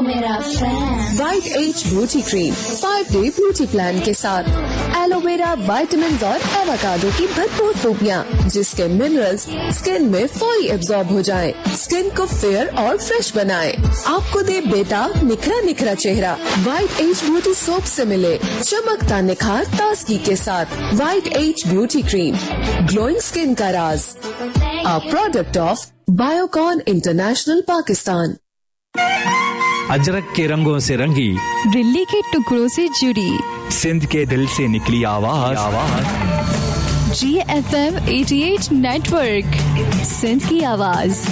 मेरा fan. White as beauty cream 5-डे beauty plan के साथ एलोवेरा, विटामिन और एवोकाडो की भरपूर खूबियाँ, जिसके मिनरल्स स्किन में फौरी एब्जॉर्ब हो जाएं, स्किन को फेयर और फ्रेश बनाएं, आपको दे बेटा निखरा निखरा चेहरा। वाइट एज ब्यूटी सोप से मिले चमकता निखार ताजगी के साथ। White as beauty cream, glowing skin का राज। A product of Biocon International Pakistan। Ajrak के रंगों से रंगी, दिल्ली के टुकड़ों से जुड़ी, सिंध के दिल से निकली आवाज। GFM 88 नेटवर्क, सिंध की आवाज।